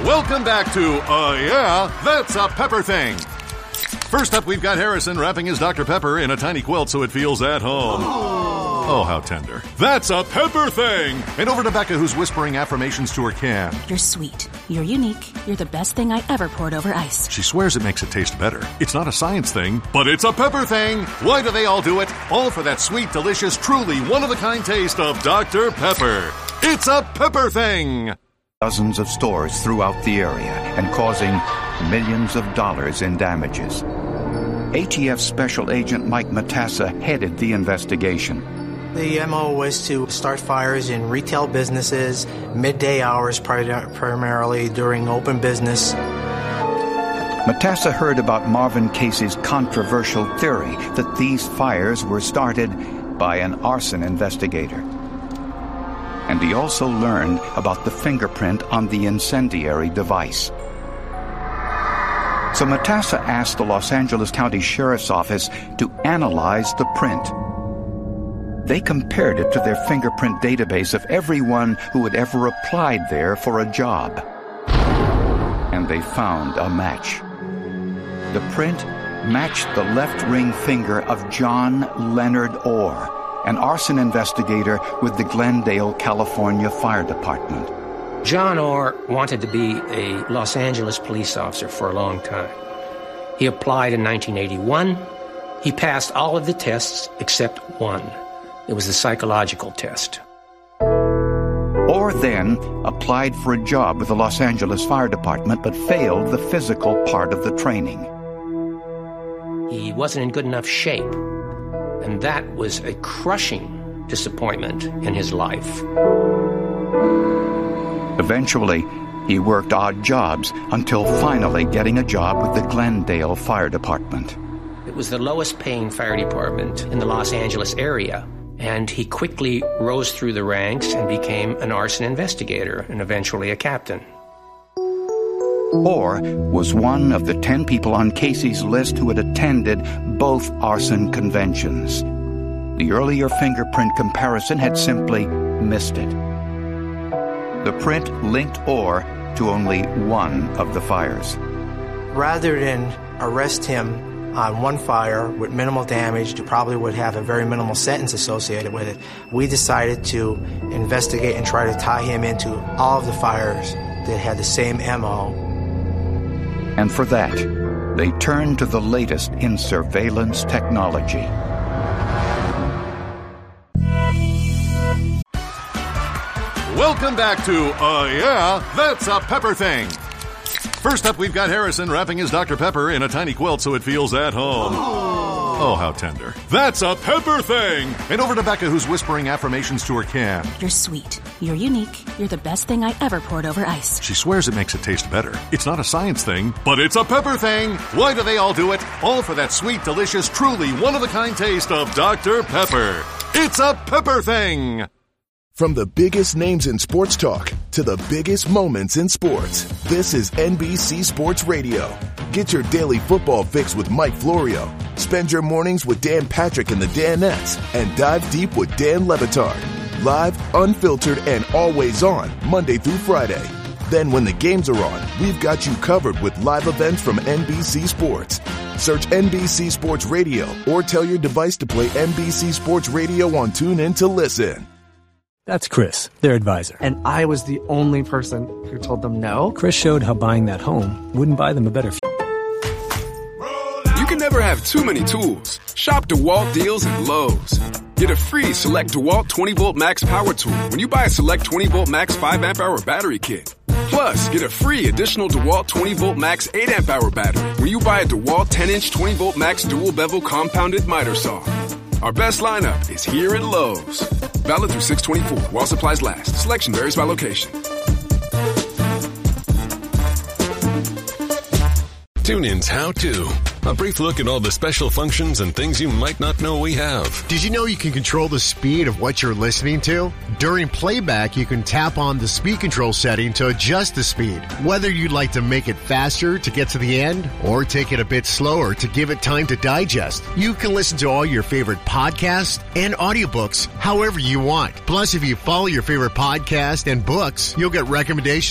Welcome back to Yeah, That's a Pepper Thing. First up, we've got Harrison wrapping his Dr. Pepper in a tiny quilt so it feels at home. Oh, how tender. That's a pepper thing! And over to Becca, who's whispering affirmations to her can. You're sweet. You're unique. You're the best thing I ever poured over ice. She swears it makes it taste better. It's not a science thing, but it's a pepper thing! Why do they all do it? All for that sweet, delicious, truly one-of-a-kind taste of Dr. Pepper. It's a pepper thing! Dozens of stores throughout the area and causing millions of dollars in damages. ATF Special Agent Mike Matassa headed the investigation. The MO was to start fires in retail businesses, midday hours primarily during open business. Matassa heard about Marvin Casey's controversial theory that these fires were started by an arson investigator. And he also learned about the fingerprint on the incendiary device. So Matassa asked the Los Angeles County Sheriff's Office to analyze the print. They compared it to their fingerprint database of everyone who had ever applied there for a job. And they found a match. The print matched the left ring finger of John Leonard Orr, an arson investigator with the Glendale, California Fire Department. John Orr wanted to be a Los Angeles police officer for a long time. He applied in 1981. He passed all of the tests except one. It was the psychological test. Orr then applied for a job with the Los Angeles Fire Department but failed the physical part of the training. He wasn't in good enough shape, and that was a crushing disappointment in his life. Eventually, he worked odd jobs until finally getting a job with the Glendale Fire Department. It was the lowest paying fire department in the Los Angeles area, and he quickly rose through the ranks and became an arson investigator and eventually a captain. Orr was one of the 10 people on Casey's list who had attended both arson conventions. The earlier fingerprint comparison had simply missed it. The print linked Orr to only one of the fires. Rather than arrest him on one fire with minimal damage, you probably would have a very minimal sentence associated with it. We decided to investigate and try to tie him into all of the fires that had the same MO. And for that, they turned to the latest in surveillance technology. Welcome back to Yeah, That's a Pepper Thing. First up, we've got Harrison wrapping his Dr. Pepper in a tiny quilt so it feels at home. Oh, how tender. That's a pepper thing! And over to Becca, who's whispering affirmations to her can. You're sweet. You're unique. You're the best thing I ever poured over ice. She swears it makes it taste better. It's not a science thing, but it's a pepper thing! Why do they all do it? All for that sweet, delicious, truly one-of-a-kind taste of Dr. Pepper. It's a pepper thing! From the biggest names in sports talk to the biggest moments in sports, this is NBC Sports Radio. Get your daily football fix with Mike Florio. Spend your mornings with Dan Patrick and the Danettes, and dive deep with Dan Le Batard. Live, unfiltered, and always on, Monday through Friday. Then when the games are on, we've got you covered with live events from NBC Sports. Search NBC Sports Radio or tell your device to play NBC Sports Radio on TuneIn to listen. That's Chris, their advisor. And I was the only person who told them no. Chris showed how buying that home wouldn't buy them a better future. You can never have too many tools. Shop DeWalt deals at Lowe's. Get a free Select DeWalt 20-volt max power tool when you buy a Select 20-volt max 5-amp-hour battery kit. Plus, get a free additional DeWalt 20-volt max 8-amp-hour battery when you buy a DeWalt 10-inch 20-volt max dual-bevel compounded miter saw. Our best lineup is here at Lowe's. Valid through 6/24 while supplies last. Selection varies by location. TuneIn's How To. A brief look at all the special functions and things you might not know we have. Did you know you can control the speed of what you're listening to? During playback, you can tap on the speed control setting to adjust the speed. Whether you'd like to make it faster to get to the end or take it a bit slower to give it time to digest, you can listen to all your favorite podcasts and audiobooks however you want. Plus, if you follow your favorite podcast and books, you'll get recommendations